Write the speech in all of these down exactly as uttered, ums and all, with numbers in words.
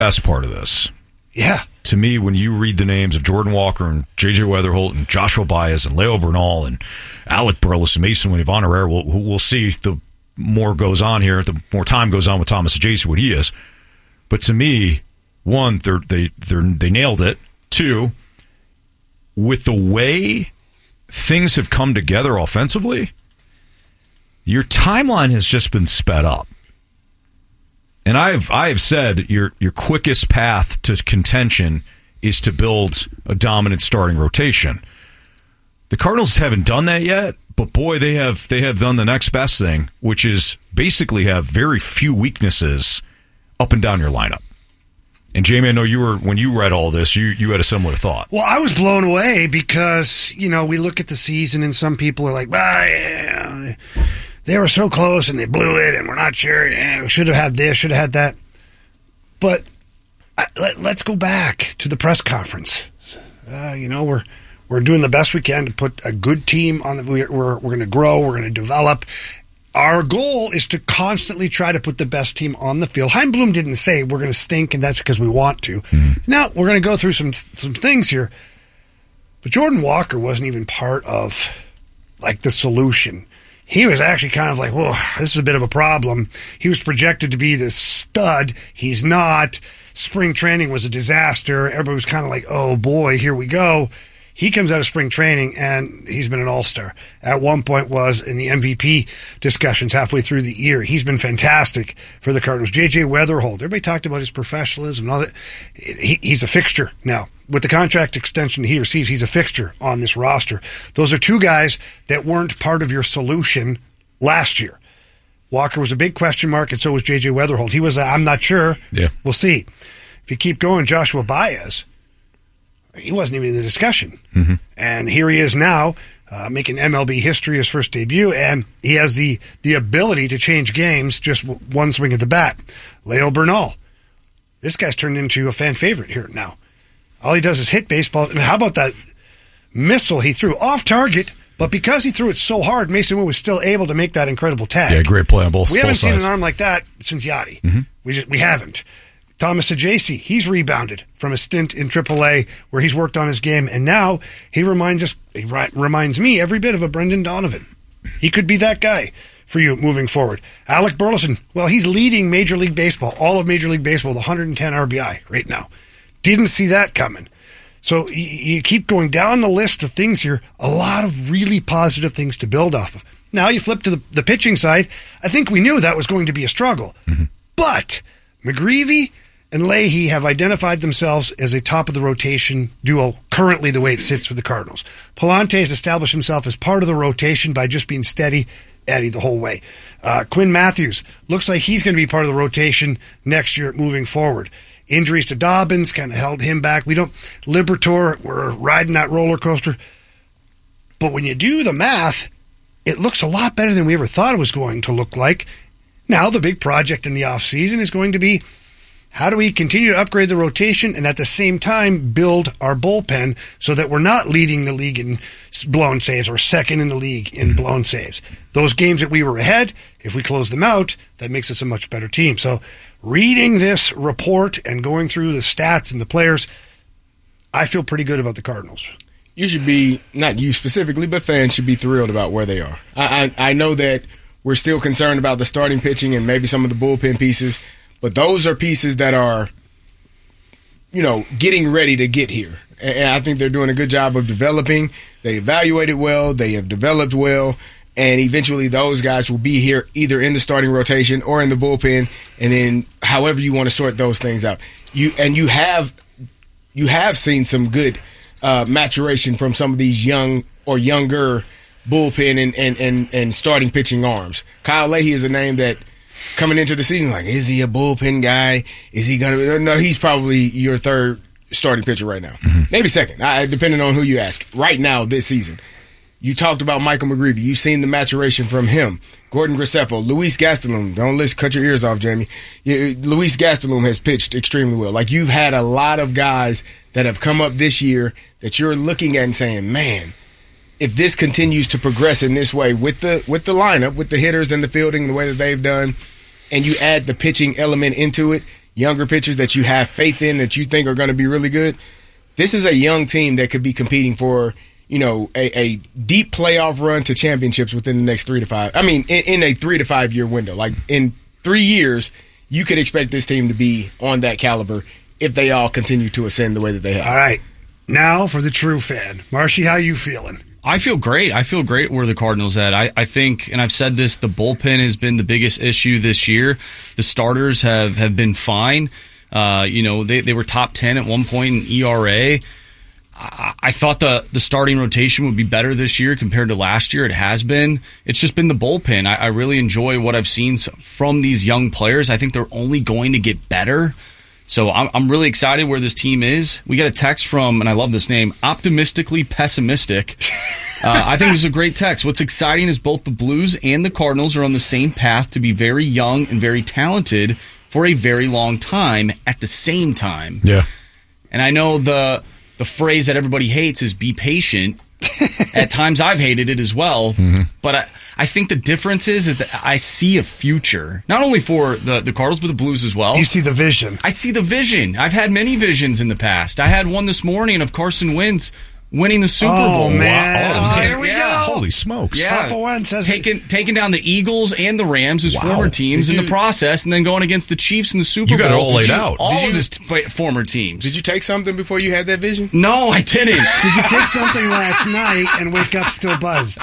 best part of this. Yeah. To me, when you read the names of Jordan Walker and J J Weatherholt and Joshua Baez and Leo Bernal and Alec Burleson, Mason and Ivan Herrera, we'll, we'll see the more goes on here, the more time goes on with Thomas Ajace, what he is. But to me, one, they're, they they're, they nailed it. Two, with the way things have come together offensively, your timeline has just been sped up. And I've I've said your your quickest path to contention is to build a dominant starting rotation. The Cardinals haven't done that yet, but boy, they have they have done the next best thing, which is basically have very few weaknesses up and down your lineup. And Jamie, I know you were when you read all this, you you had a similar thought. Well, I was blown away because, you know, we look at the season and some people are like, well, yeah, they were so close and they blew it and we're not sure. Yeah, we should have had this, should have had that. But uh, let, let's go back to the press conference. Uh, you know, we're we're doing the best we can to put a good team on the. We're we're, we're going to grow. We're going to develop. Our goal is to constantly try to put the best team on the field. Chaim Bloom didn't say we're going to stink and that's because we want to. Mm-hmm. Now we're going to go through some some things here. But Jordan Walker wasn't even part of like the solution. He was actually kind of like, whoa, this is a bit of a problem. He was projected to be this stud. He's not. Spring training was a disaster. Everybody was kind of like, oh, boy, here we go. He comes out of spring training, and he's been an all-star. At one point was in the M V P discussions halfway through the year. He's been fantastic for the Cardinals. J J Weatherholt, everybody talked about his professionalism and all that. He, he's a fixture now. With the contract extension he receives, he's a fixture on this roster. Those are two guys that weren't part of your solution last year. Walker was a big question mark, and so was J J Weatherholt. He was, a, I'm not sure. Yeah. We'll see. If you keep going, Joshua Baez, he wasn't even in the discussion. Mm-hmm. And here he is now, uh, making M L B history, his first debut, and he has the, the ability to change games just one swing of the bat. Leo Bernal. This guy's turned into a fan favorite here now. All he does is hit baseball. And how about that missile he threw off target? But because he threw it so hard, Mason Wu was still able to make that incredible tag. Yeah, great play on both sides. We haven't seen sides. an arm like that since Yachty. Mm-hmm. We just we haven't. Thomas Ajace, he's rebounded from a stint in triple A where he's worked on his game, and now he reminds us. He reminds me every bit of a Brendan Donovan. He could be that guy for you moving forward. Alec Burleson, well, he's leading Major League Baseball, all of Major League Baseball, with one hundred ten R B I right now. Didn't see that coming. So you keep going down the list of things here, a lot of really positive things to build off of. Now you flip to the, the pitching side. I think we knew that was going to be a struggle. Mm-hmm. But McGreevy and Leahy have identified themselves as a top-of-the-rotation duo currently the way it sits with the Cardinals. Palante has established himself as part of the rotation by just being steady Eddie the whole way. Uh, Quinn Matthews looks like he's going to be part of the rotation next year moving forward. Injuries to Dobbins kind of held him back. We don't, Liberatore, we're riding that roller coaster. But when you do the math, it looks a lot better than we ever thought it was going to look like. Now the big project in the offseason is going to be, how do we continue to upgrade the rotation and at the same time build our bullpen so that we're not leading the league in blown saves or second in the league in blown saves? Those games that we were ahead, if we close them out, that makes us a much better team. So reading this report and going through the stats and the players, I feel pretty good about the Cardinals. You should be, not you specifically, but fans should be thrilled about where they are. I, I, I know that we're still concerned about the starting pitching and maybe some of the bullpen pieces, but those are pieces that are, you know, getting ready to get here. And I think they're doing a good job of developing. They evaluated well. They have developed well. And eventually those guys will be here either in the starting rotation or in the bullpen. And then however you want to sort those things out. You And you have you have seen some good uh, maturation from some of these young or younger bullpen and, and, and, and starting pitching arms. Kyle Leahy is a name that coming into the season, like, is he a bullpen guy? Is he going to – no, he's probably your third starting pitcher right now. Mm-hmm. Maybe second, I, depending on who you ask. Right now this season. You talked about Michael McGreevy. You've seen the maturation from him. Gordon Graceffo, Luis Gastelum. Don't listen, cut your ears off, Jamie. You, Luis Gastelum has pitched extremely well. Like, you've had a lot of guys that have come up this year that you're looking at and saying, man, if this continues to progress in this way with the with the lineup, with the hitters and the fielding, the way that they've done, and you add the pitching element into it, younger pitchers that you have faith in that you think are going to be really good. This is a young team that could be competing for, you know, a, a deep playoff run to championships within the next three to five. I mean, in, in a three to five year window. Like in three years, you could expect this team to be on that caliber if they all continue to ascend the way that they have. All right. Now for the true fan. Marshy, how you feeling? I feel great. I feel great where the Cardinals at. I, I think, and I've said this, the bullpen has been the biggest issue this year. The starters have, have been fine. Uh, you know, they, they were top ten at one point in E R A. I, I thought the, the starting rotation would be better this year compared to last year. It has been. It's just been the bullpen. I, I really enjoy what I've seen from these young players. I think they're only going to get better. So I'm, I'm really excited where this team is. We got a text from, and I love this name, Optimistically Pessimistic. Uh, I think this is a great text. What's exciting is both the Blues and the Cardinals are on the same path to be very young and very talented for a very long time at the same time. Yeah. And I know the the phrase that everybody hates is be patient. At times I've hated it as well. Mm-hmm. But I, I think the difference is, is that I see a future, not only for the, the Cardinals, but the Blues as well. You see the vision. I see the vision. I've had many visions in the past. I had one this morning of Carson Wentz winning the Super Oh, Bowl. man. Wow. Oh, there we Yeah. go. Holy smokes. Yeah, Papa Wentz has taking taking down the Eagles and the Rams as Wow. former teams Did in you- the process, and then going against the Chiefs in the Super You Bowl. got it all laid Did you- out. All Did you- of his f- former teams. Did you take something before you had that vision? No, I didn't. Did you take something last night and wake up still buzzed?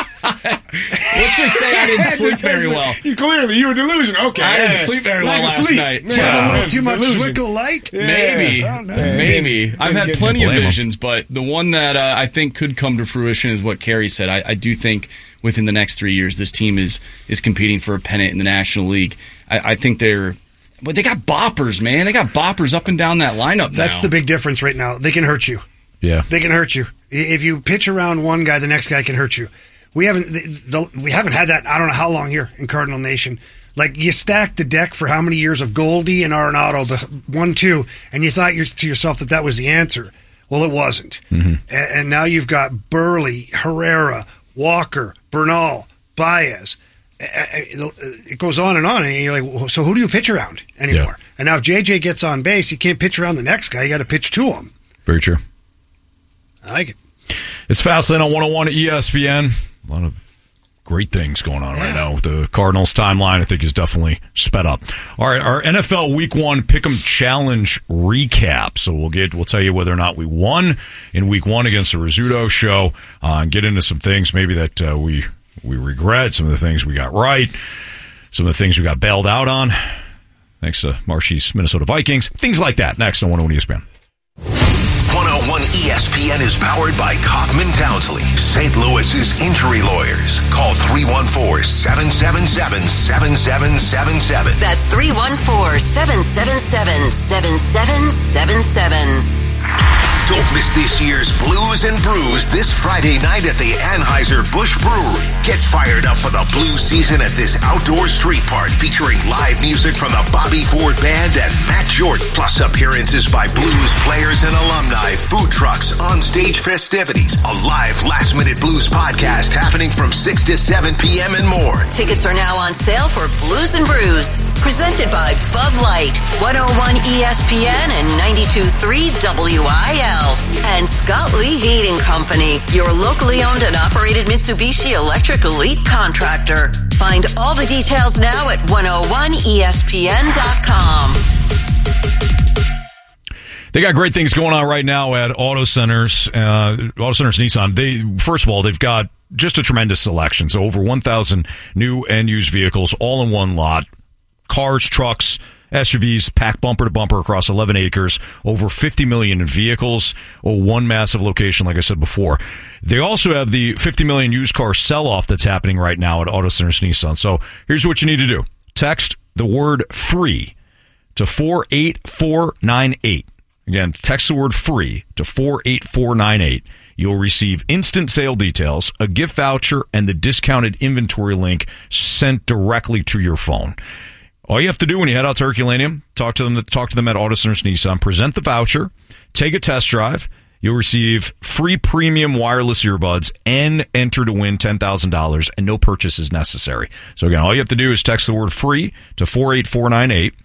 Let's just say I didn't sleep very well. You clearly, you were delusional. Okay. I didn't sleep very well Lack of last sleep. night. Man, So- Have a little that's too much delusion. Zwickle light? Maybe, Oh, no. maybe. I've had Can't plenty of blame 'em. visions, but the one that uh, I think could come to fruition is what Kerry said. I, I do think within the next three years, this team is is competing for a pennant in the National League. I, I think they're, but they got boppers, man. They got boppers up and down that lineup. That's now. the big difference right now. They can hurt you. Yeah. They can hurt you. If you pitch around one guy, the next guy can hurt you. We haven't the, the, we haven't had that. I don't know how long here in Cardinal Nation. Like you stacked the deck for how many years of Goldie and Arenado, one two, and you thought to yourself that that was the answer. Well, it wasn't. Mm-hmm. And, and now you've got Burley, Herrera, Walker, Bernal, Baez. It goes on and on, and you're like, well, so who do you pitch around anymore? Yeah. And now if J J gets on base, you can't pitch around the next guy. You got to pitch to him. Very true. I like it. It's Fastlane on one oh one at E S P N. A lot of great things going on right now. The Cardinals timeline, I think, is definitely sped up. All right, our N F L Week One Pick'em Challenge recap. So we'll get, we'll tell you whether or not we won in Week One against the Rizzuto Show, uh, and get into some things maybe that uh, we we regret, some of the things we got right, some of the things we got bailed out on. Thanks to Marshy's Minnesota Vikings, things like that. Next on one oh one E S P N. one oh one E S P N is powered by Kaufman Townsley, Saint Louis's injury lawyers. Call three one four, seven seven seven, seven seven seven seven. That's three one four, seven seven seven, seven seven seven seven. Don't miss this year's Blues and Brews this Friday night at the Anheuser-Busch Brewery. Get fired up for the blues season at this outdoor street park featuring live music from the Bobby Ford Band and Matt Jordan, plus appearances by blues players and alumni, food trucks, on-stage festivities, a live last-minute blues podcast happening from six to seven p.m. and more. Tickets are now on sale for Blues and Brews, presented by Bud Light, one oh one E S P N and ninety-two point three W I L. And Scott Lee Heating Company, your locally owned and operated Mitsubishi Electric Elite contractor. Find all the details now at one oh one E S P N dot com. They got great things going on right now at Auto Centers, uh, Auto Centers Nissan. They, first of all, they've got just a tremendous selection. So over one thousand new and used vehicles all in one lot. Cars, trucks, S U Vs packed bumper to bumper across eleven acres, over fifty million in vehicles, or one massive location, like I said before. They also have the fifty million used car sell-off that's happening right now at Auto Centers Nissan. So here's what you need to do. Text the word FREE to four eight four nine eight. Again, text the word FREE to four eight four nine eight. You'll receive instant sale details, a gift voucher, and the discounted inventory link sent directly to your phone. All you have to do when you head out to Herculaneum, talk to them, talk to them at Auto Centers Nissan, present the voucher, take a test drive. You'll receive free premium wireless earbuds and enter to win ten thousand dollars, and no purchase is necessary. So again, all you have to do is text the word FREE to four eight four nine eight.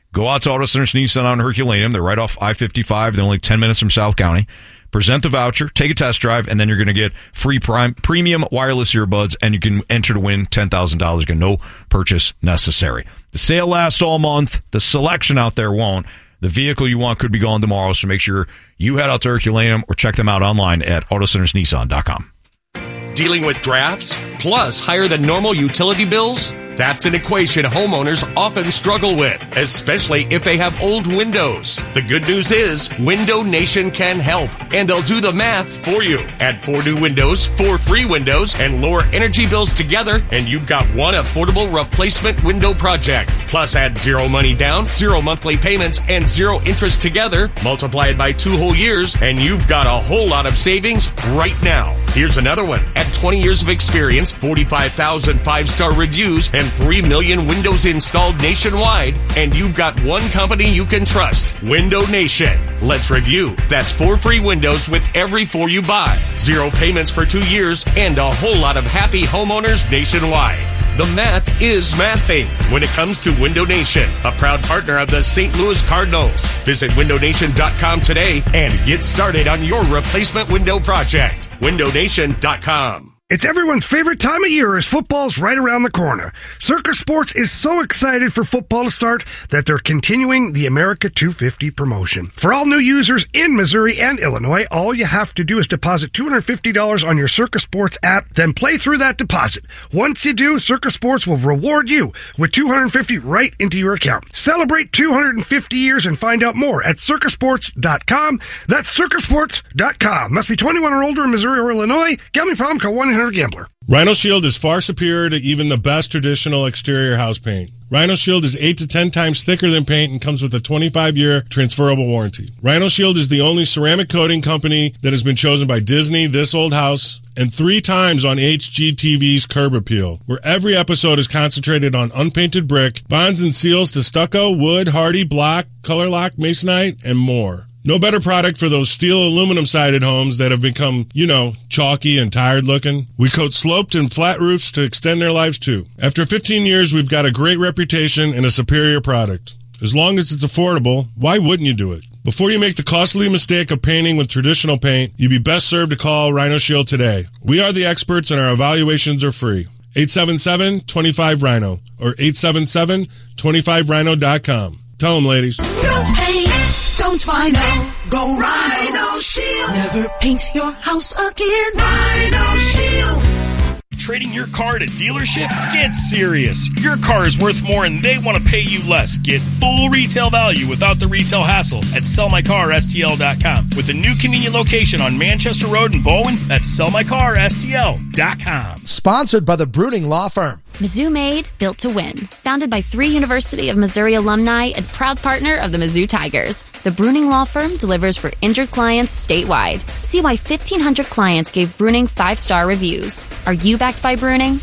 Go out to Auto Centers Nissan on Herculaneum. They're right off I fifty-five. They're only ten minutes from South County. Present the voucher, take a test drive, and then you're going to get free prime, premium wireless earbuds, and you can enter to win ten thousand dollars. Again, no purchase necessary. The sale lasts all month. The selection out there won't. The vehicle you want could be gone tomorrow, so make sure you head out to Herculaneum or check them out online at auto centers nissan dot com. Dealing with drafts, plus higher than normal utility bills? That's an equation homeowners often struggle with, especially if they have old windows. The good news is Window Nation can help, and they'll do the math for you. Add four new windows, four free windows, and lower energy bills together, and you've got one affordable replacement window project. Plus add zero money down, zero monthly payments, and zero interest together. Multiply it by two whole years, and you've got a whole lot of savings right now. Here's another one. At twenty years of experience, forty-five thousand five-star reviews, and three million windows installed nationwide, and you've got one company you can trust, Window Nation. Let's review. That's four free windows with every four you buy, zero payments for two years, and a whole lot of happy homeowners nationwide. The math is mathing when it comes to Window Nation, a proud partner of the Saint Louis Cardinals. Visit window nation dot com today and get started on your replacement window project. window nation dot com. It's everyone's favorite time of year as football's right around the corner. Circa Sports is so excited for football to start that they're continuing the America two fifty promotion. For all new users in Missouri and Illinois, all you have to do is deposit two hundred fifty dollars on your Circa Sports app, then play through that deposit. Once you do, Circa Sports will reward you with two hundred fifty dollars right into your account. Celebrate two hundred fifty years and find out more at circa sports dot com. That's circa sports dot com. Must be twenty-one or older in Missouri or Illinois. Gambling problem, call one eight hundred gambler. Rhino Shield is far superior to even the best traditional exterior house paint. Rhino Shield is eight to ten times thicker than paint and comes with a twenty-five year transferable warranty. Rhino Shield is the only ceramic coating company that has been chosen by Disney, This Old House, and three times on H G T V's Curb Appeal, where every episode is concentrated on unpainted brick, bonds and seals to stucco, wood, hardy, block, color lock, masonite, and more. No better product for those steel aluminum-sided homes that have become, you know, chalky and tired looking. We coat sloped and flat roofs to extend their lives too. After fifteen years, we've got a great reputation and a superior product. As long as it's affordable, why wouldn't you do it? Before you make the costly mistake of painting with traditional paint, you'd be best served to call Rhino Shield today. We are the experts and our evaluations are free. eight seven seven, two five, Rhino or eight seven seven, two five rhino dot com. Tell them, ladies. Don't paint, don't Rhino, go Rhino Shield. Never paint your house again. Rhino Shield. Trading your car at a dealership? Get serious. Your car is worth more and they want to pay you less. Get full retail value without the retail hassle at sell my car S T L dot com. With a new convenient location on Manchester Road in Bowen, that's sell my car S T L dot com. Sponsored by the Bruning Law Firm. Mizzou Made, built to win. Founded by three University of Missouri alumni and proud partner of the Mizzou Tigers. The Bruning Law Firm delivers for injured clients statewide. See why fifteen hundred clients gave Bruning five-star reviews. Are you backed by Bruning?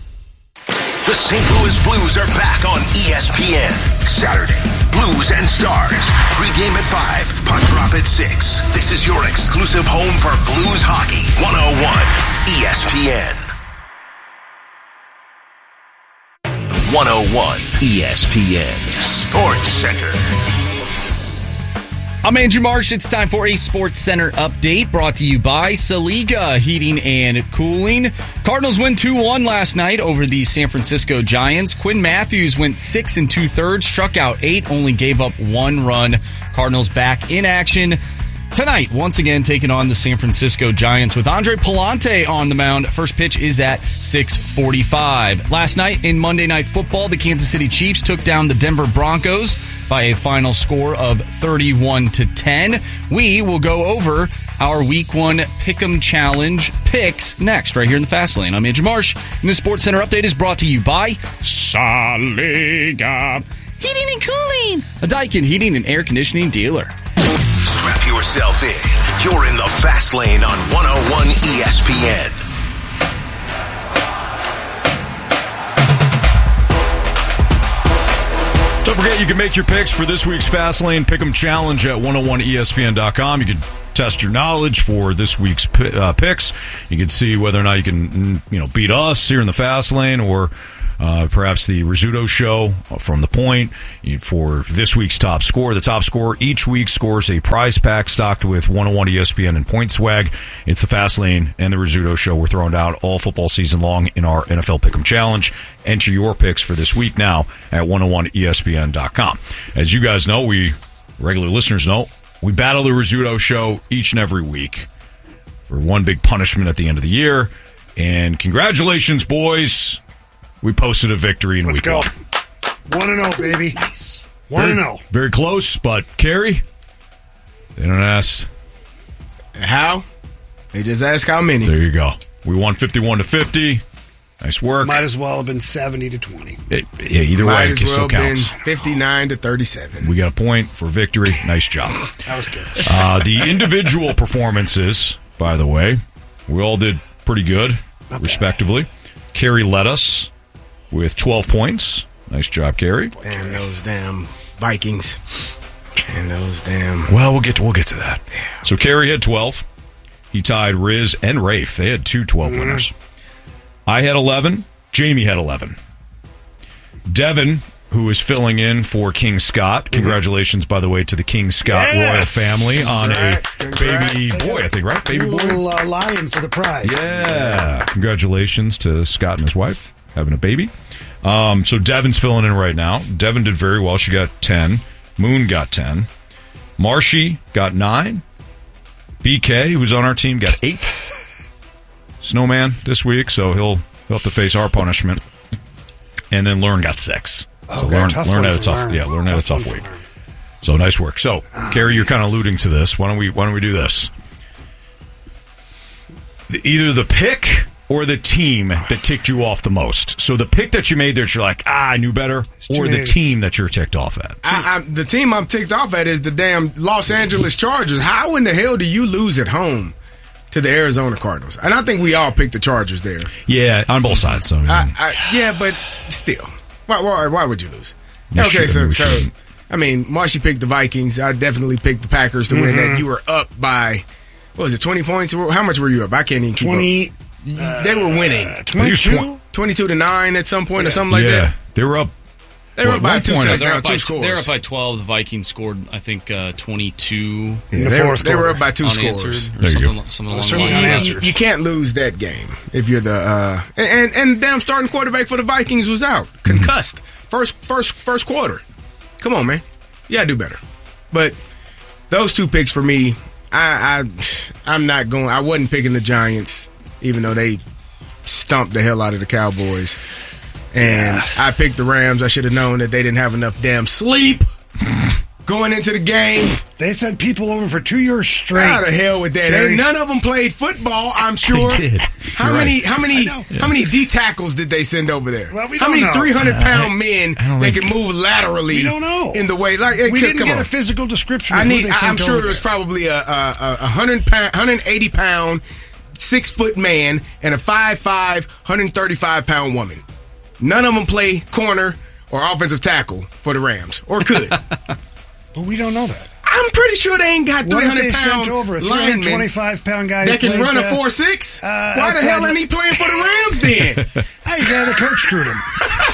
The Saint Louis Blues are back on E S P N. Saturday, Blues and Stars. Pre-game at five, puck drop at six. This is your exclusive home for Blues hockey. one oh one E S P N. one oh one E S P N Sports Center. I'm Andrew Marsh. It's time for a Sports Center update brought to you by Saliga Heating and Cooling. Cardinals win two one last night over the San Francisco Giants. Quinn Matthews went six and two-thirds, struck out eight, only gave up one run. Cardinals back in action tonight, once again taking on the San Francisco Giants with Andre Palante on the mound. First pitch is at six forty-five. Last night in Monday Night Football, the Kansas City Chiefs took down the Denver Broncos by a final score of thirty-one to ten. We will go over our Week One Pick'em Challenge picks next, right here in the Fast Lane. I'm Andrew Marsh, and this Sports Center update is brought to you by Saliga Heating and Cooling, a Daikin heating and air conditioning dealer. Strap yourself in. You're in the Fast Lane on one oh one E S P N. Don't forget, you can make your picks for this week's Fast Lane Pick'em Challenge at one oh one E S P N dot com. You can test your knowledge for this week's uh, picks. You can see whether or not you can, you know, beat us here in the Fast Lane or Uh, perhaps the Rizzuto Show from The Point for this week's top score. The top scorer each week scores a prize pack stocked with one oh one E S P N and Point Swag. It's the Fast Lane and the Rizzuto Show. We're throwing down all football season long in our N F L Pick'em Challenge. Enter your picks for this week now at one oh one E S P N dot com. As you guys know, we regular listeners know, we battle the Rizzuto Show each and every week for one big punishment at the end of the year. And congratulations, boys. We posted a victory in Let's week go. one. One and oh, baby. Nice. One and oh. Very close, but Kerry, they don't ask how. They just ask how many. There you go. We won fifty-one to fifty. Nice work. Might as well have been seventy to twenty. It, yeah, either Might way, as it well still counts. Been fifty-nine to thirty-seven. We got a point for victory. Nice job. That was good. Uh, the individual performances, by the way, we all did pretty good, Not respectively. Kerry led us with twelve points. Nice job, Kerry. Damn those damn Vikings. And those damn. Well, we'll get to, we'll get to that. So Kerry had twelve. He tied Riz and Rafe. They had two twelve winners. I had eleven. Jamie had eleven. Devin, who is filling in for King Scott. Congratulations, by the way, to the King Scott Yes. royal family on Congrats, a congrats. baby boy, I think, right? Baby A boy? little uh, lion for the prize. Yeah. Congratulations to Scott and his wife having a baby. Um, so Devin's filling in right now. Devin did very well. She got ten. Moon got ten. Marshy got nine. B K, who's on our team, got eight. Snowman this week, so he'll, he'll have to face our punishment. And then Learn got six. Oh, So Learn, tough Learn one had a for tough, Learn. yeah, Learn had a Tough tough one week. for Learn. So nice work. So, Kerry, you're kind of alluding to this. Why don't we why don't we do this? The- Either the pick or the team that ticked you off the most. So the pick that you made that you're like, ah, I knew better, too or the many. team that you're ticked off at. I, I, the team I'm ticked off at is the damn Los Angeles Chargers. How in the hell do you lose at home to the Arizona Cardinals? And I think we all picked the Chargers there. Yeah, on both sides. So I, I, yeah, but still, why, why, why would you lose? You okay, should- so, you so shouldn't. I mean, Marshy picked the Vikings. I definitely picked the Packers to win Mm-hmm. that. You were up by, what was it, twenty points? How much were you up? I can't even keep twenty. up. They were winning. I think it was twen- twenty-two to nine at some point or something like yeah, that. they were up. They were Well, up by one two point, They're touchdowns, up, by, two scores. they're up by twelve. The Vikings scored, I think, uh, twenty-two Yeah, the they, were, fourth they were quarter. up by two unanswered. scores. Or There you something, go. something along certainly the line. unanswered. You, you can't lose that game if you're the uh, and, and and damn starting quarterback for the Vikings was out concussed first first first quarter. Come on, man, you gotta do better. But those two picks for me, I, I I'm not going. I wasn't picking the Giants, even though they stomped the hell out of the Cowboys. And I picked the Rams. I should have known that they didn't have enough damn sleep going into the game. They sent people over for two years straight. Out of hell with that. Kerry. And none of them played football, I'm sure. They did. How You're many right. how many I know. how many D tackles did they send over there? Well, we how don't many know. three hundred pound I- men I don't that think- can move laterally We don't know. in the way like We c- didn't come get on. a physical description. I of who need they I- sent I'm sure over it was there. probably a, a, a one hundred pound, one hundred eighty pound, six foot man and a five five, one hundred thirty-five pound woman. None of them play corner or offensive tackle for the Rams, or could. But we don't know that. I'm pretty sure they ain't got What three if they hundred sent pound over a three linemen hundred twenty-five pound guy that who can played, run a uh, four six? uh, Why the outside- hell ain't he playing for the Rams then? Hey, yeah, the coach screwed him.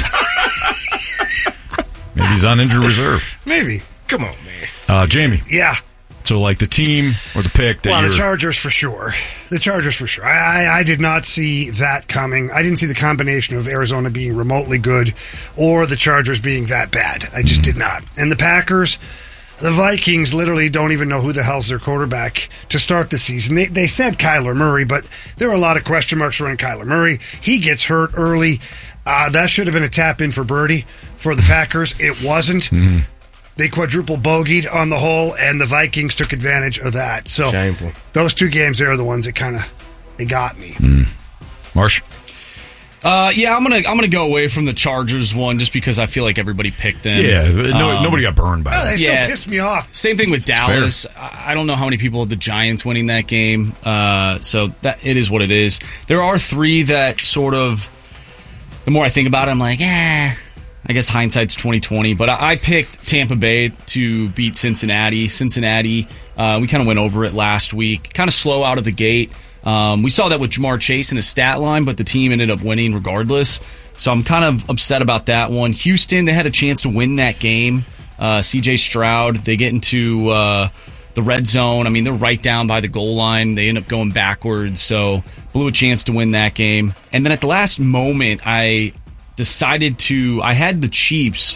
Maybe he's on injured reserve. Maybe. Come on, man. Uh, Jamie. Yeah. So like the team or the pick that Well, you're the Chargers for sure. The Chargers for sure. I, I, I did not see that coming. I didn't see the combination of Arizona being remotely good or the Chargers being that bad. I just did not. And the Packers, the Vikings literally don't even know who the hell's their quarterback to start the season. They, they said Kyler Murray, but there were a lot of question marks around Kyler Murray. He gets hurt early. Uh, that should have been a tap in for Birdie for the Packers. It wasn't. They quadruple bogeyed on the whole, and the Vikings took advantage of that. So Shameful. those two games there are the ones that kind of they got me. Marsh. Uh, yeah, I'm gonna I'm gonna go away from the Chargers one just because I feel like everybody picked them. Yeah, no, Um, nobody got burned by Oh, that. they still Yeah. pissed me off. Same thing with fair. Dallas. I I don't know how many people had the Giants winning that game. Uh, so that it is what it is. There are three that sort of. The more I think about it, I'm like, eh. I guess hindsight's twenty twenty, but I, I picked Tampa Bay to beat Cincinnati. Cincinnati, uh, we kind of went over it last week. Kind of slow out of the gate. Um, we saw that with Jamar Chase in his stat line, but the team ended up winning regardless. so I'm kind of upset about that one. Houston, they had a chance to win that game. Uh, C J Stroud, they get into uh, the red zone. I mean, they're right down by the goal line. They end up going backwards, so blew a chance to win that game. And then at the last moment, I decided to, I had the Chiefs,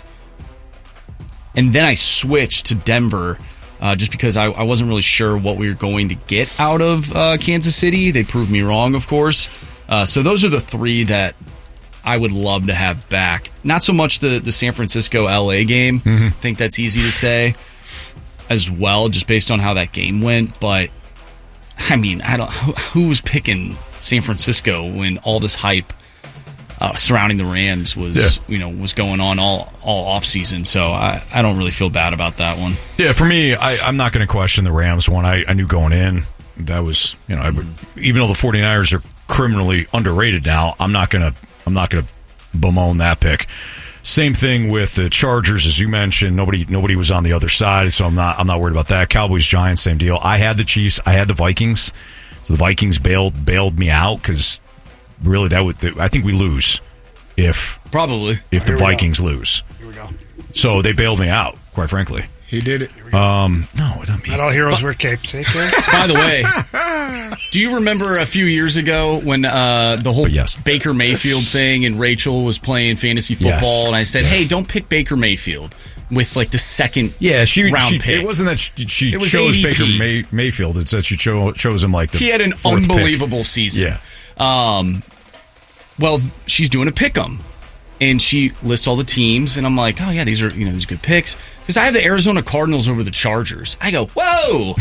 and then I switched to Denver uh, just because I, I wasn't really sure what we were going to get out of uh, Kansas City. They proved me wrong, of course. Uh, so those are the three that I would love to have back. Not so much the, the San Francisco L A game. Mm-hmm. I think that's easy to say as well, just based on how that game went. But, I mean, I don't. Who, who was picking San Francisco when all this hype uh, surrounding the Rams was, yeah. you know, was going on all, all offseason? So I, I don't really feel bad about that one. Yeah, for me, I, I'm not going to question the Rams one. I, I knew going in that was, you know, I would, even though the 49ers are criminally underrated now, I'm not going to I'm not going to bemoan that pick. Same thing with the Chargers, as you mentioned. Nobody, nobody was on the other side, so I'm not, I'm not worried about that. Cowboys, Giants, same deal. I had the Chiefs, I had the Vikings, so the Vikings bailed bailed me out because really that would, I think we lose if probably if the Vikings lose. Here we go. So they bailed me out, quite frankly. He did it. Um, no, it doesn't mean. Not all heroes wear capes. Eh, by the way, do you remember a few years ago when uh, the whole yes. Baker Mayfield thing and Rachel was playing fantasy football, yes. and I said, "Hey, don't pick Baker Mayfield with like the second yeah, she, round she, pick." It wasn't that she, she it was chose A D P. Baker May, Mayfield; it's that she cho- chose him like the he had an fourth unbelievable pick. season. Yeah. Um. Well, she's doing a pick 'em, and she lists all the teams, and I'm like, "Oh yeah, these are you know these are good picks." Because I have the Arizona Cardinals over the Chargers. I go, whoa!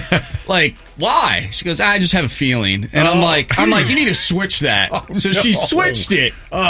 Like, why? She goes, I just have a feeling. And I'm like, I'm like, you need to switch that. Oh, so no. She switched it.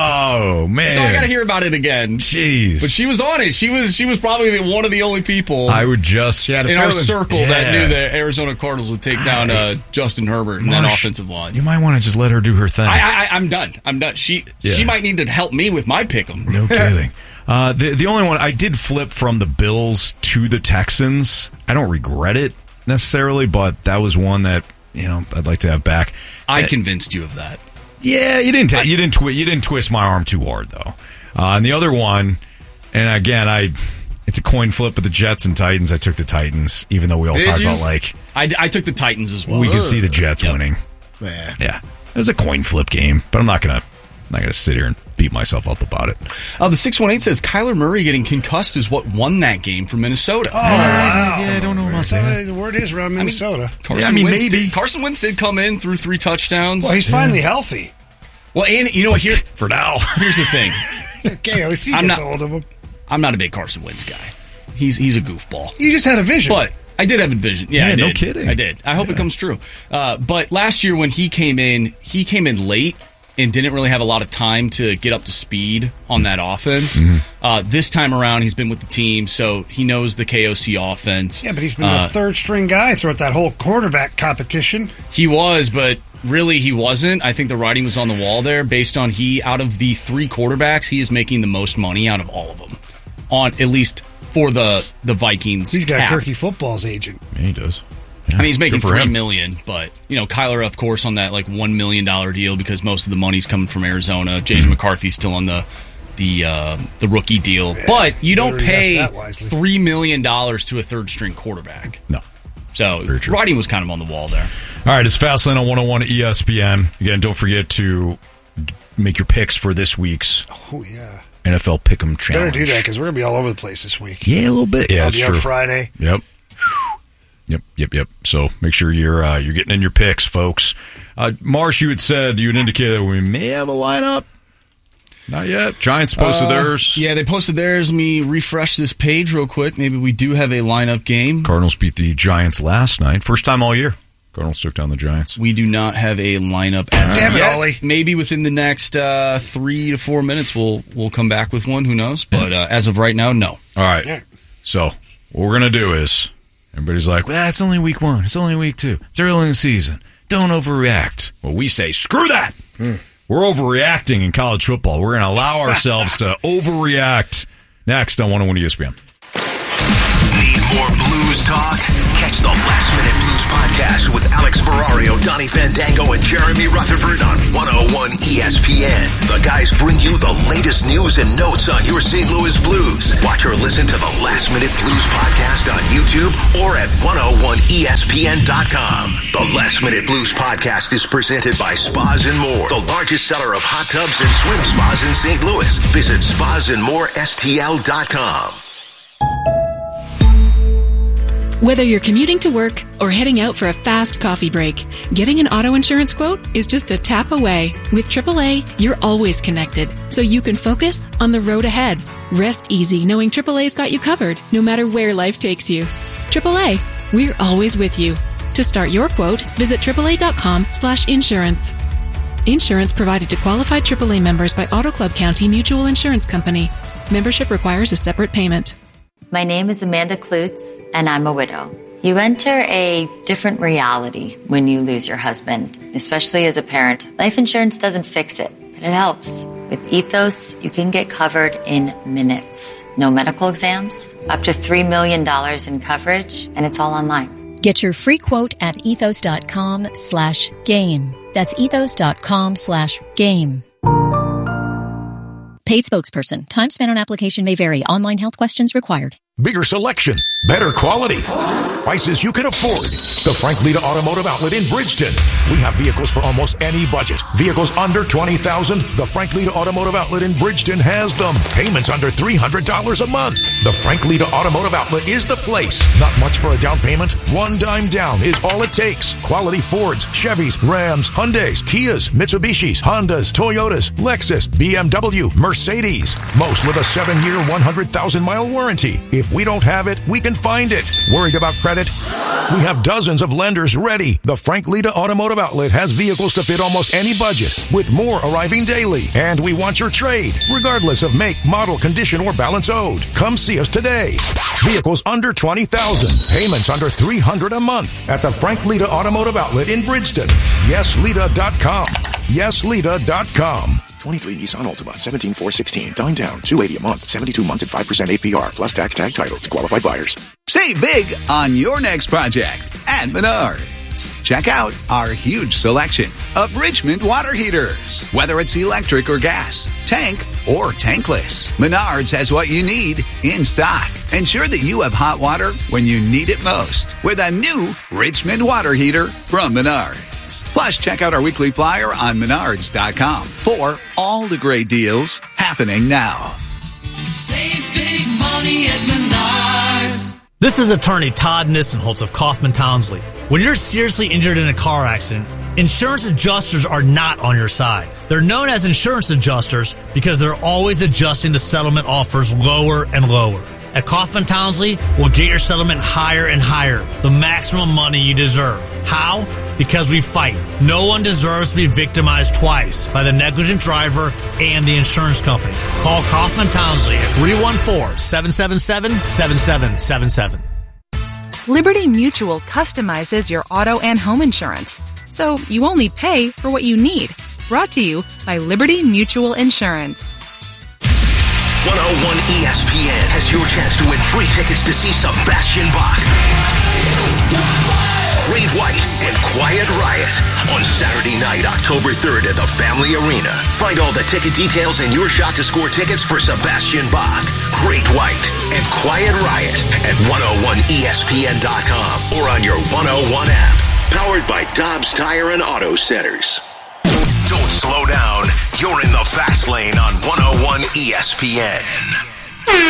Oh man! So I got to hear about it again. Jeez! But she was on it. She was she was probably the, one of the only people I would just in feeling. our circle yeah. that knew the Arizona Cardinals would take down uh, Justin Herbert and that offensive line. You might want to just let her do her thing. I, I, I'm done. I'm done. She yeah. she might need to help me with my pick'em. No kidding. Uh, the the only one I did flip from the Bills to the Texans. I don't regret it necessarily, but that was one that you know I'd like to have back. I uh, convinced you of that. Yeah, you didn't. T- you didn't. Twi- you didn't twist my arm too hard though. Uh, and the other one, and again, I it's a coin flip with the Jets and Titans. I took the Titans, even though we all did talked you? about like I, I took the Titans as well. We can see the Jets yep. winning. Yeah. yeah, it was a coin flip game, but I'm not gonna. I'm not going to sit here and beat myself up about it. Uh, the six one eight says Kyler Murray getting concussed is what won that game for Minnesota. Oh, wow. Yeah, I don't know about so that. The word is around Minnesota. I mean, Carson yeah, I mean, Wentz maybe. Did, Carson Wentz did come in through three touchdowns. Well, he's finally yeah. healthy. Well, and you know what? Here, for now. Here's the thing. Okay, I see I'm gets not, hold of him. I'm not a big Carson Wentz guy. He's he's a goofball. You just had a vision. But I did have a vision. Yeah, yeah I did. no kidding. I did. I hope yeah. it comes true. Uh, but last year when he came in, he came in late and didn't really have a lot of time to get up to speed on that offense. Mm-hmm. Uh, this time around, he's been with the team, so he knows the K O C offense. Yeah, but he's been uh, the third string guy throughout that whole quarterback competition. He was, but really he wasn't. I think the writing was on the wall there based on he, out of the three quarterbacks, he is making the most money out of all of them. On at least for the, the Vikings. He's got cap. Kirky Football's agent. Yeah, he does. I mean, he's making three him. million, but you know, Kyler, of course, on that like one million dollar deal because most of the money's coming from Arizona. James mm-hmm. McCarthy's still on the the uh, the rookie deal, yeah, but you don't pay three million dollars to a third string quarterback. No, so writing was kind of on the wall there. All right, it's Fastlane on one oh one E S P N. Again, don't forget to make your picks for this week's. Oh yeah. N F L Pick'em Challenge. Better do that because we're gonna be all over the place this week. Yeah, a little bit. Yeah, I'll that's be true. on Friday. Yep. Yep, yep, yep. So make sure you're uh, you're getting in your picks, folks. Uh, Marsh, you had said you had indicated we may have a lineup. Not yet. Giants posted uh, theirs. Yeah, they posted theirs. Let me refresh this page real quick. Maybe we do have a lineup game. Cardinals beat the Giants last night. First time all year. Cardinals took down the Giants. We do not have a lineup as Damn of it, yet. Ollie. Maybe within the next uh, three to four minutes we'll we'll come back with one. Who knows? But uh, as of right now, no. All right. Yeah. So what we're gonna do is everybody's like, well, it's only week one. It's only week two. It's early in the season. Don't overreact. Well, we say, screw that. Mm. We're overreacting in college football. We're going to allow ourselves to overreact. Next on one oh one E S P N. Need more blues talk? Catch the Last Minute Blues podcast with Alex Alex Ferrario, Donnie Fandango, and Jeremy Rutherford on one oh one E S P N. The guys bring you the latest news and notes on your Saint Louis Blues. Watch or listen to the Last Minute Blues podcast on YouTube or at one oh one E S P N dot com. The Last Minute Blues podcast is presented by Spas and More, the largest seller of hot tubs and swim spas in Saint Louis. Visit spas and more S T L dot com. Whether you're commuting to work or heading out for a fast coffee break, getting an auto insurance quote is just a tap away. With triple A, you're always connected, so you can focus on the road ahead. Rest easy knowing triple A's got you covered, no matter where life takes you. triple A, we're always with you. To start your quote, visit triple A dot com slash insurance. Insurance provided to qualified triple A members by Auto Club County Mutual Insurance Company. Membership requires a separate payment. My name is Amanda Klutz, and I'm a widow. You enter a different reality when you lose your husband, especially as a parent. Life insurance doesn't fix it, but it helps. With Ethos, you can get covered in minutes. No medical exams, up to three million dollars in coverage, and it's all online. Get your free quote at ethos dot com slash game. That's ethos dot com slash game. Paid spokesperson. Time spent on application may vary. Online health questions required. Bigger selection, better quality, prices you can afford. The Frank Lita Automotive Outlet in Bridgeton. We have vehicles for almost any budget. Vehicles under twenty thousand dollars. The Frank Lita Automotive Outlet in Bridgeton has them. Payments under three hundred dollars a month. The Frank Lita Automotive Outlet is the place. Not much for a down payment. One dime down is all it takes. Quality Fords, Chevys, Rams, Hyundais, Kias, Mitsubishis, Hondas, Toyotas, Lexus, B M W, Mercedes. Most with a seven-year, one hundred thousand mile warranty. If we don't have it, we can find it. Worried about credit? We have dozens of lenders ready. The Frank Lita Automotive Outlet has vehicles to fit almost any budget, with more arriving daily. And we want your trade, regardless of make, model, condition, or balance owed. Come see us today. Vehicles under twenty thousand dollars. Payments under three hundred dollars a month at the Frank Lita Automotive Outlet in Bridgeton. yes lita dot com. yes lita dot com. twenty-three Nissan Altima, seventeen four sixteen. Dine down, two hundred eighty dollars a month, seventy-two months at five percent A P R, plus tax tag title to qualified buyers. Save big on your next project at Menards. Check out our huge selection of Richmond water heaters. Whether it's electric or gas, tank or tankless, Menards has what you need in stock. Ensure that you have hot water when you need it most with a new Richmond water heater from Menards. Plus, check out our weekly flyer on menards dot com for all the great deals happening now. Save big money at Menards. This is attorney Todd Nissenholtz of Kaufman Townsley. When you're seriously injured in a car accident, insurance adjusters are not on your side. They're known as insurance adjusters because they're always adjusting the settlement offers lower and lower. At Kaufman Townsley, we'll get your settlement higher and higher, the maximum money you deserve. How? Because we fight. No one deserves to be victimized twice by the negligent driver and the insurance company. Call Kaufman Townsley at three one four, seven seven seven, seven seven seven seven. Liberty Mutual customizes your auto and home insurance, so you only pay for what you need. Brought to you by Liberty Mutual Insurance. one oh one E S P N has your chance to win free tickets to see Sebastian Bach, Great White, and Quiet Riot on Saturday night, October third at the Family Arena. Find all the ticket details and your shot to score tickets for Sebastian Bach, Great White, and Quiet Riot at one oh one E S P N dot com or on your one oh one app. Powered by Dobbs Tire and Auto Centers. Don't slow down. You're in the fast lane on one oh one E S P N.